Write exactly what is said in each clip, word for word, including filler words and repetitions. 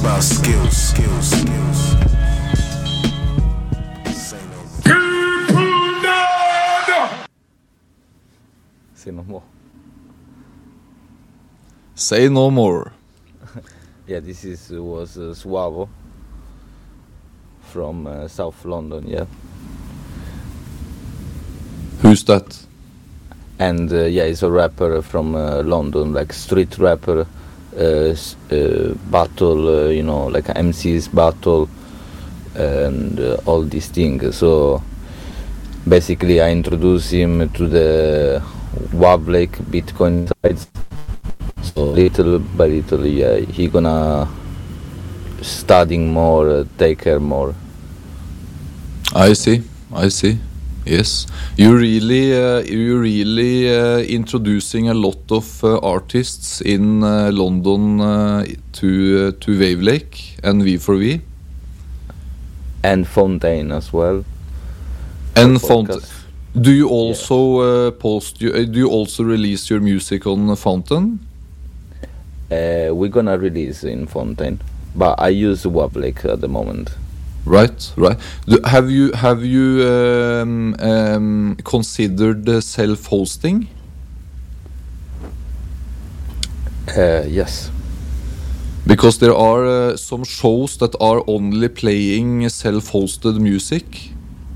about skills, skills, skills. Say no Say no more. Say no more. Yeah, this is was uh, Suavo from uh, South London, yeah. Who's that? And uh, yeah, he's a rapper from uh, London, like street rapper, uh, s- uh, battle, uh, you know, like M Cs battle, and uh, all these things. So basically, I introduced him to the Wavlake Bitcoin sites. So little by little, yeah, he gonna studying more, uh, take care more. I see, I see. Yes, you really, uh, you really uh, introducing a lot of uh, artists in uh, London uh, to uh, to Wavelake and V four V And Fontaine as well. and For Fountain. podcast. Do you also uh, post? You, uh, do you also release your music on uh, Fountain? Uh, we're gonna release in Fontaine, but I use Wavlake at the moment. Right, right. Do, have you have you um, um, considered uh, self-hosting? Uh, yes. Because there are uh, some shows that are only playing self-hosted music.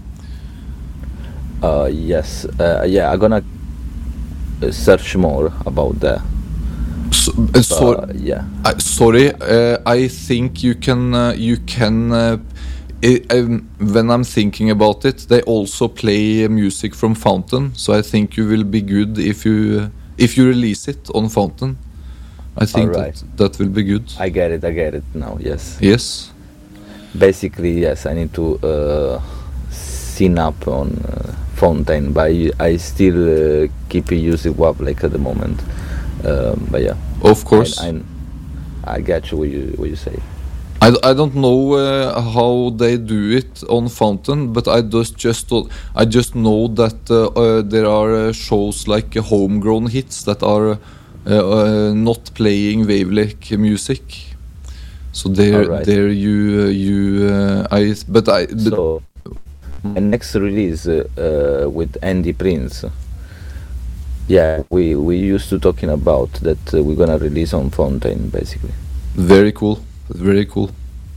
Uh, yes. Uh, yeah, I'm gonna uh, search more about that. So, uh, so, But, yeah. I sorry, uh, I think you can uh, you can. Uh, I, um, when I'm thinking about it, they also play music from Fountain, so I think you will be good if you uh, if you release it on Fountain. I think Alright. that that will be good. I get it. I get it now. Yes. Yes. Basically, yes. I need to uh, sign up on uh, Fontaine, but I, I still uh, keep using Wavlake at the moment. Um, but yeah. Of course. I, I, I get you what you what you say. I, I don't know uh, how they do it on Fountain, but I just just I just know that uh, uh, there are uh, shows like uh, homegrown hits that are uh, uh, not playing Wavelake music. So there, Alright. there you uh, you uh, I but I but So my next release uh, uh, with Andy Prince. Yeah, we we used to talking about that uh, we're gonna release on Fontaine basically. very cool, very cool.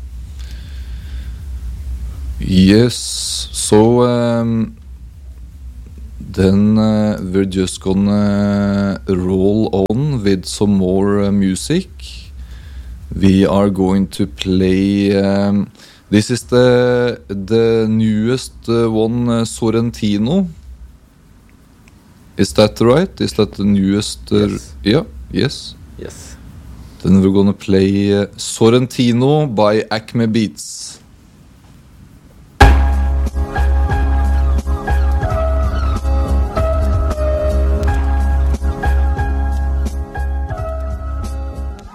Yes, so um, then uh, we're just gonna roll on with some more uh, music. We are going to play. Um, this is the the newest uh, one, uh, Sorrentino. Is that right? Is that the newest? Uh, Yes. Yeah. Yes. Yes. Then we're gonna play uh, Sorrentino by Acme Beats.